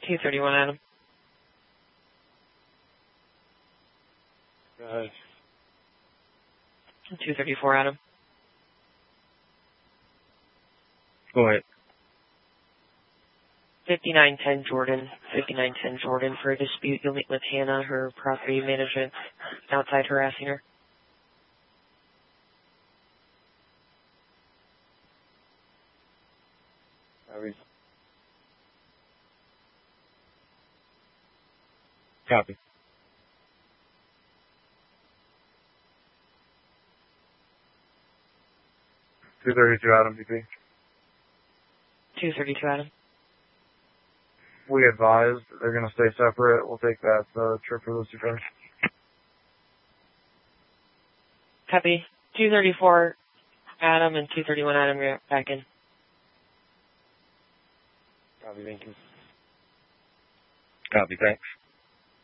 231 Adam. Go ahead. 234 Adam. Go ahead. 5910 Jordan. 5910 Jordan for a dispute. You'll meet with Hannah, her property management, outside harassing her. Copy. $232 Adam, BP. 232 Adam. We advised they're going to stay separate. We'll take that trip for those two cars. Copy. 234 Adam and 231 Adam, you're back in. Copy, thank you. Copy, thanks.